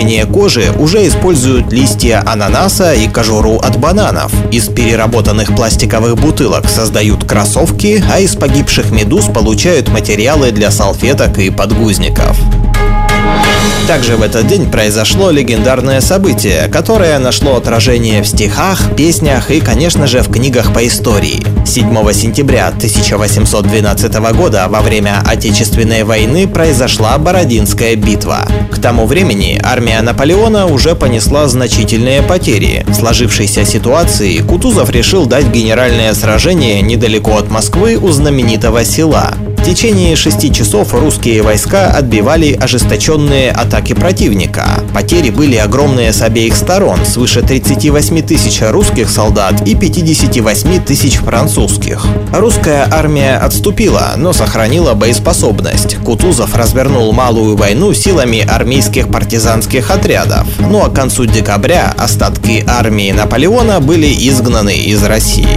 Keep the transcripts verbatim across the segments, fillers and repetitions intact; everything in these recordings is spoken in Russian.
увлажнения кожи уже используют листья ананаса и кожуру от бананов. Из переработанных пластиковых бутылок создают кроссовки, а из погибших медуз получают материалы для салфеток и подгузников. Также в этот день произошло легендарное событие, которое нашло отражение в стихах, песнях и, конечно же, в книгах по истории. седьмого сентября тысяча восемьсот двенадцатого года во время Отечественной войны произошла Бородинская битва. К тому времени армия Наполеона уже понесла значительные потери. В сложившейся ситуации Кутузов решил дать генеральное сражение недалеко от Москвы у знаменитого села. В течение шести часов русские войска отбивали ожесточенные атаки противника. Потери были огромные с обеих сторон, свыше тридцати восьми тысяч русских солдат и пятидесяти восьми тысяч французских. Русская армия отступила, но сохранила боеспособность. Кутузов развернул малую войну силами армейских партизанских отрядов. Ну а к концу декабря остатки армии Наполеона были изгнаны из России.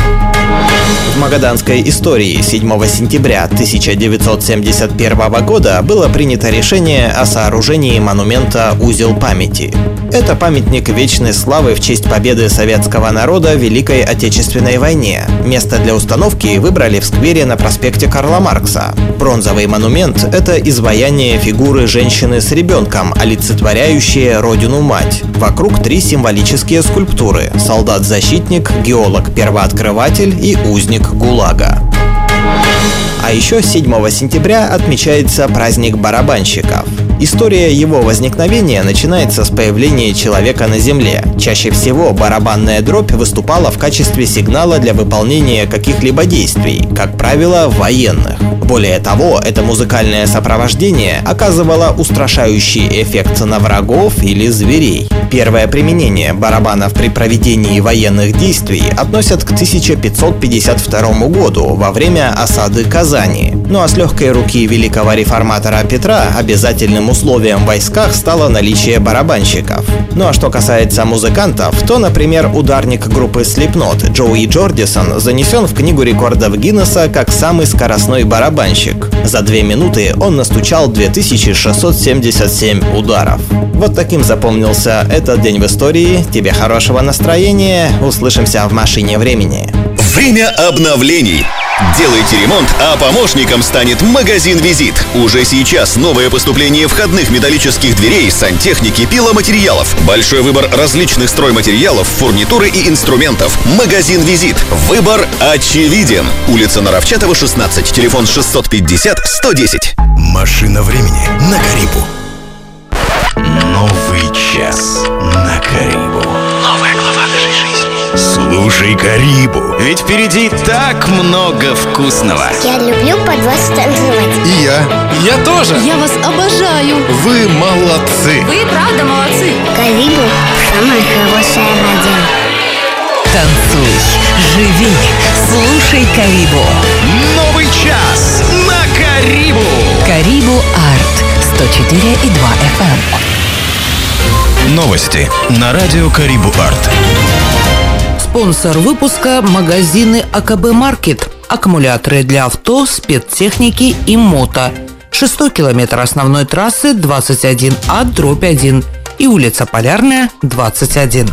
В магаданской истории седьмого сентября тысяча девятьсот семьдесят первого года было принято решение о сооружении монумента «Узел памяти». Это памятник вечной славы в честь победы советского народа в Великой Отечественной войне. Место для установки выбрали в сквере на проспекте Карла Маркса. Бронзовый монумент – это изваяние фигуры женщины с ребенком, олицетворяющее Родину-мать. Вокруг три символические скульптуры – солдат-защитник, геолог-первооткрыватель и узник ГУЛАГа. А еще седьмого сентября отмечается праздник барабанщиков. История его возникновения начинается с появления человека на Земле. Чаще всего барабанная дробь выступала в качестве сигнала для выполнения каких-либо действий, как правило, военных. Более того, это музыкальное сопровождение оказывало устрашающий эффект на врагов или зверей. Первое применение барабанов при проведении военных действий относят к тысяча пятьсот пятьдесят второму году во время осады Казани. Ну а с легкой руки великого реформатора Петра обязательным условием в войсках стало наличие барабанщиков. Ну а что касается музыкантов, то, например, ударник группы Slipknot Джоуи Джордисон занесен в книгу рекордов Гиннесса как самый скоростной барабанщик. За две минуты он настучал две тысячи шестьсот семьдесят семь ударов. Вот таким запомнился этот день в истории. Тебе хорошего настроения. Услышимся в машине времени. Время обновлений. Делайте ремонт, а помощником станет магазин «Визит». Уже сейчас новое поступление входных металлических дверей, сантехники, пиломатериалов. Большой выбор различных стройматериалов, фурнитуры и инструментов. Магазин «Визит». Выбор очевиден. Улица Наровчатова, шестнадцать. Телефон шестьсот пятьдесят сто десять. Машина времени на Карибу. Новый час на Карибу. Новая глава нашей жизни. Слушай Карибу. Ведь впереди так много вкусного. Я люблю под вас танцевать. И я. Я тоже. Я вас обожаю. Вы молодцы. Вы правда молодцы. Карибу – самая хорошая радио. Танцуй, живи, слушай Карибу. Новый час на Карибу. Карибу Арт. сто четыре и два эф эм. Новости на радио Карибу Арт. Спонсор выпуска – магазины АКБ Маркет. Аккумуляторы для авто, спецтехники и мото. Шестой километр основной трассы двадцать один А дробь один и улица Полярная, двадцать один.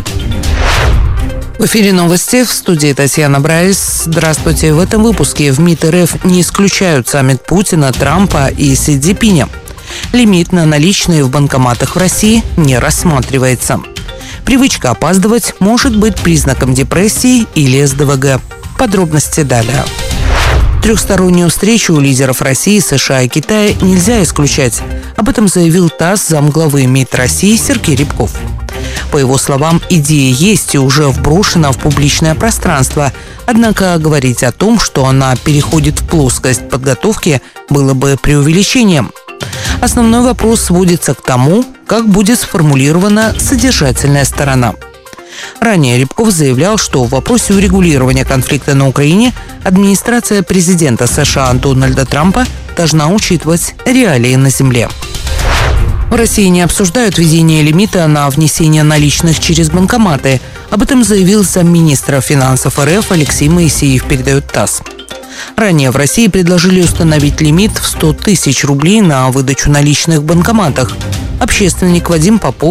В эфире новости, в студии Татьяна Брайс. Здравствуйте. В этом выпуске в МИД РФ не исключают саммит Путина, Трампа и Си Цзиньпиня. Лимит на наличные в банкоматах в России не рассматривается. Привычка опаздывать может быть признаком депрессии или эс дэ вэ гэ. Подробности далее. Трехстороннюю встречу у лидеров России, США и Китая нельзя исключать. Об этом заявил ТАСС замглавы МИД России Сергей Рябков. По его словам, идея есть и уже вброшена в публичное пространство. Однако говорить о том, что она переходит в плоскость подготовки, было бы преувеличением. Основной вопрос сводится к тому, как будет сформулирована содержательная сторона. Ранее Рябков заявлял, что в вопросе урегулирования конфликта на Украине администрация президента США Дональда Трампа должна учитывать реалии на земле. В России не обсуждают введение лимита на внесение наличных через банкоматы. Об этом заявил замминистра финансов эр эф Алексей Моисеев, передает ТАСС. Ранее в России предложили установить лимит в сто тысяч рублей на выдачу наличных в банкоматах. Общественник Вадим Попов